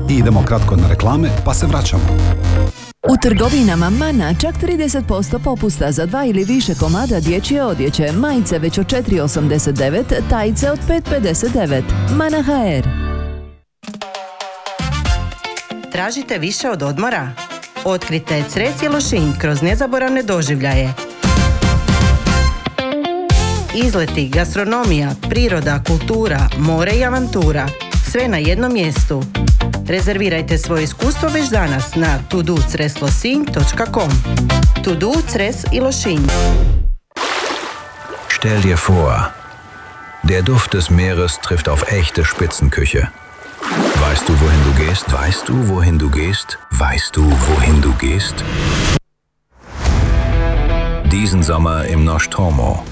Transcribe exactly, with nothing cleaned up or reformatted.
I idemo kratko na reklame, pa se vraćamo. U trgovinama Mana čak trideset posto popusta za dva ili više komada dječje odjeće, majice već od četiri osamdeset devet, tajice od pet pedeset devet. Mana ha er. Tražite više od odmora? Otkrite Cres i Lošinj kroz nezaboravne doživljaje. Izleti, gastronomija, priroda, kultura, more i avantura. Sve na jednom mjestu. Rezervirajte svoje iskustvo već danas na to do cres losinj točka com. To do Cres i Lošinj. Stell dir vor, der Duft des Meeres trifft auf echte Spitzenküche. Weißt du, wohin du gehst? Weißt du, wohin du gehst? Weißt du, wohin du gehst? Diesen Sommer im Nostromo.